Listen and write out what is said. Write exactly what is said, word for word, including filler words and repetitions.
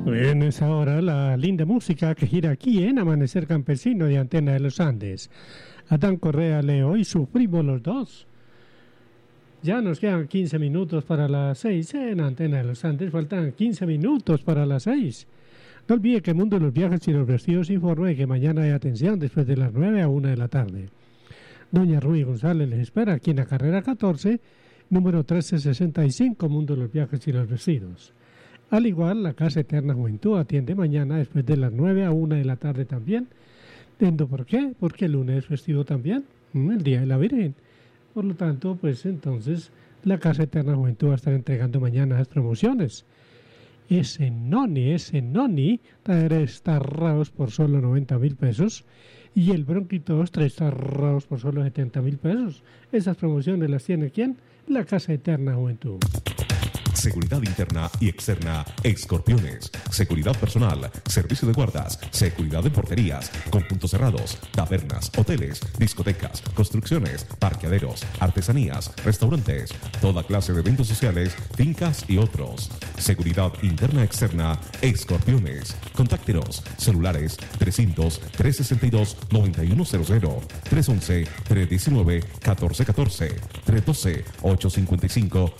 En esa hora, la linda música que gira aquí en Amanecer Campesino de Antena de los Andes. Adán Correa, Leo y sufrimos los dos. Ya nos quedan quince minutos para las seis en Antena de los Andes. Faltan quince minutos para las seis. No olvide que el mundo de los viajes y los vestidos informa que mañana hay atención después de las nueve a una de la tarde. Doña Rubí González les espera aquí en la carrera catorce, número trece sesenta y cinco, Mundo de los Viajes y los Vestidos. Al igual, la Casa Eterna Juventud atiende mañana después de las nueve a una de la tarde también. ¿Entiendo por qué? Porque el lunes es festivo también, el Día de la Virgen. Por lo tanto, pues entonces la Casa Eterna Juventud va a estar entregando mañana las promociones. Ese noni, ese noni, tres tarrados por solo noventa mil pesos. Y el bronquitos, tres tarrados por solo setenta mil pesos. Esas promociones las tiene ¿quién? La Casa Eterna Juventud. Seguridad interna y externa, Escorpiones. Seguridad personal, servicio de guardas, seguridad en porterías, con puntos cerrados, tabernas, hoteles, discotecas, construcciones, parqueaderos, artesanías, restaurantes, toda clase de eventos sociales, fincas y otros. Seguridad interna externa, Escorpiones. Contáctenos, celulares trescientos, trescientos sesenta y dos, noventa y uno cero cero, trescientos once, trescientos diecinueve, catorce catorce, trescientos doce, ochocientos cincuenta y cinco